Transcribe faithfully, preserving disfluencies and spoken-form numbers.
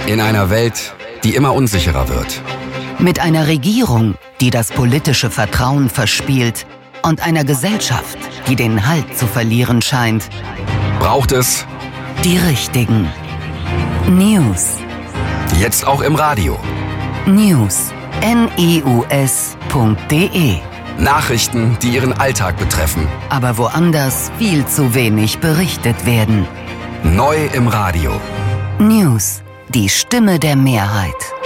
In einer Welt, die immer unsicherer wird. Mit einer Regierung, die das politische Vertrauen verspielt und einer Gesellschaft, die den Halt zu verlieren scheint, braucht es die richtigen News. Jetzt auch im Radio. News. N E U S punkt D E. Nachrichten, die Ihren Alltag betreffen. Aber woanders viel zu wenig berichtet werden. Neu im Radio. News. Die Stimme der Mehrheit.